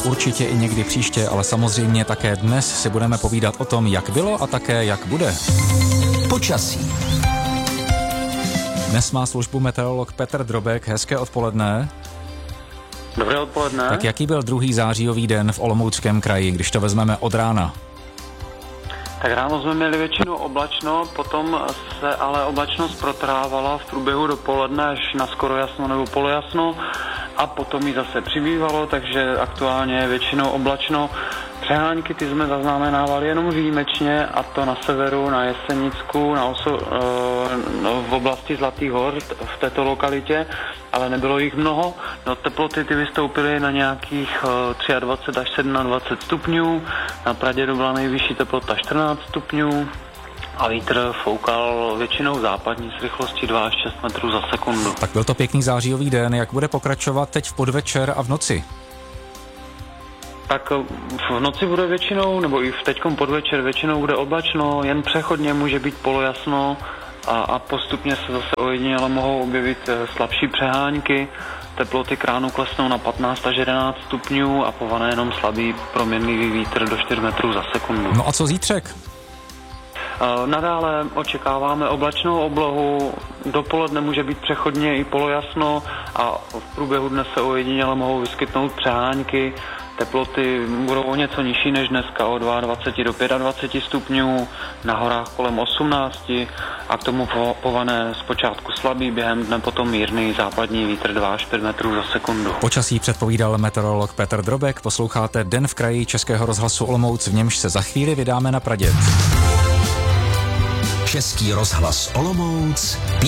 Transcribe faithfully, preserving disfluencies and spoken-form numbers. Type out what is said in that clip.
určitě i někdy příště, ale samozřejmě také dnes si budeme povídat o tom, jak bylo a také jak bude. Počasí. Dnes má službu meteorolog Petr Drobek. Hezké odpoledne. Dobré odpoledne. Tak jaký byl druhý zářijový den v Olomouckém kraji, když to vezmeme od rána? Tak ráno jsme měli většinou oblačno, potom se ale oblačnost protrávala v průběhu dopoledne až na skoro jasno nebo polojasno a potom ji zase přibývalo, takže aktuálně je většinou oblačno. Přehánky ty jsme zaznamenávali jenom výjimečně, a to na severu, na Jesenicku, na oso, no, v oblasti Zlatých hor, v této lokalitě, ale nebylo jich mnoho. No, teploty ty vystoupily na nějakých dvacet tři až dvacet sedm stupňů, na Pradědu byla nejvyšší teplota čtrnáct stupňů a vítr foukal většinou západní s rychlostí dva až šest metrů za sekundu. Tak byl to pěkný zářijový den, jak bude pokračovat teď v podvečer a v noci? Tak v noci bude většinou, nebo i v teďkom podvečer většinou bude oblačno, jen přechodně může být polojasno a, a postupně se zase ojediněle mohou objevit slabší přehánky. Teploty k ránu klesnou na patnáct až jedenáct stupňů a povane jenom slabý proměnlivý vítr do čtyř metrů za sekundu. No a co zítřek? Nadále očekáváme oblačnou oblohu, dopoledne může být přechodně i polojasno a v průběhu dne se ojediněle mohou vyskytnout přehánky. Teploty budou o něco nižší než dneska, o dvacet dva do dvacet pět stupňů, na horách kolem osmnáct a k tomu povane zpočátku slabý, během dne potom mírný západní vítr dva až pět metrů za sekundu. Počasí předpovídal meteorolog Petr Drobek. Posloucháte Den v kraji Českého rozhlasu Olomouc, v němž se za chvíli vydáme na Praděd. Český rozhlas Olomouc.